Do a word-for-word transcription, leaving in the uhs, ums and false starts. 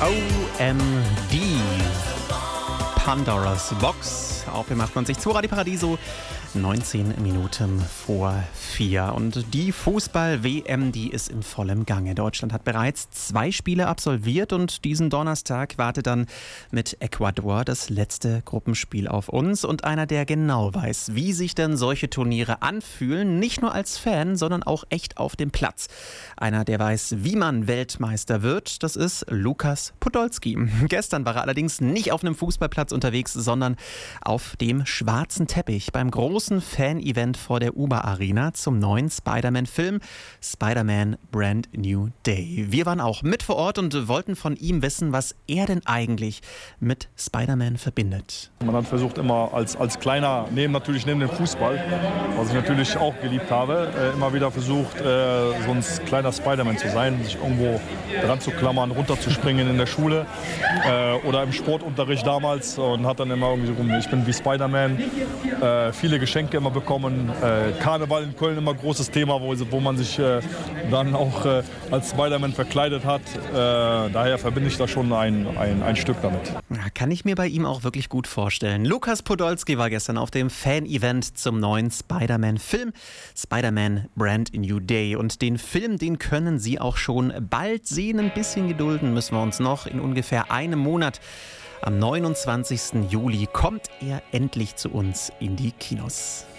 O M D. Pandora's Box auf dem achtundneunzig Komma zwei Radio Paradiso. neunzehn Minuten vor vier. Und die Fußball-W M, die ist in vollem Gange. Deutschland hat bereits zwei Spiele absolviert und diesen Donnerstag wartet dann mit Ecuador das letzte Gruppenspiel auf uns. Und einer, der genau weiß, wie sich denn solche Turniere anfühlen, nicht nur als Fan, sondern auch echt auf dem Platz. Einer, der weiß, wie man Weltmeister wird, das ist Lukas Podolski. Gestern war er allerdings nicht auf einem Fußballplatz unterwegs, sondern auf dem schwarzen Teppich beim großen Fan-Event vor der Uber Arena zum neuen Spider-Man-Film Spider-Man Brand New Day. Wir waren auch mit vor Ort und wollten von ihm wissen, was er denn eigentlich mit Spider-Man verbindet. Man hat versucht immer als, als kleiner, neben natürlich neben dem Fußball, was ich natürlich auch geliebt habe, äh, immer wieder versucht, äh, so ein kleiner Spider-Man zu sein, sich irgendwo dran zu klammern, runterzuspringen in der Schule äh, oder im Sportunterricht damals und hat dann immer irgendwie so rum, ich bin wie Spider-Man, äh, viele Geschenke immer bekommen, äh, Karneval in Köln immer großes Thema, wo, wo man sich äh, dann auch äh, als Spider-Man verkleidet hat, äh, daher verbinde ich da schon ein, ein, ein Stück damit. Ja, kann ich mir bei ihm auch wirklich gut vorstellen. Lukas Podolski war gestern auf dem Fan-Event zum neuen Spider-Man-Film Spider-Man Brand New Day. Und den Film, den können Sie auch schon bald sehen. Ein bisschen gedulden müssen wir uns noch. In ungefähr einem Monat, am neunundzwanzigsten Juli, kommt er endlich zu uns in die Kinos.